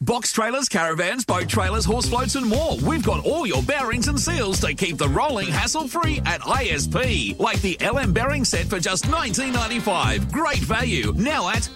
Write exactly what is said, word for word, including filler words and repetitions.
Box trailers, caravans, boat trailers, horse floats and more. We've got all your bearings and seals to keep the rolling hassle-free at I S P. Like the L M bearing set for just nineteen ninety-five. Great value. Now at